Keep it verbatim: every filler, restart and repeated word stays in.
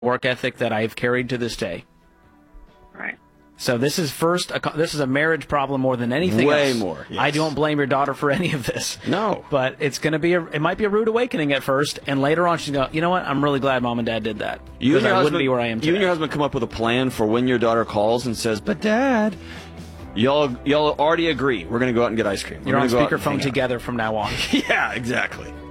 work ethic that I've carried to this day. Right. So this is first, a, this is a marriage problem more than anything Way else. more. Yes. I don't blame your daughter for any of this. No. But it's going to be, a, it might be a rude awakening at first, and later on she's going to go, you know what, I'm really glad mom and dad did that. You and your I husband, wouldn't be where I am today. You and your husband come up with a plan for when your daughter calls and says, but Dad, y'all y'all already agree. We're going to go out and get ice cream. We're You're on gonna go out and hang speakerphone out. together from now on. Yeah, exactly.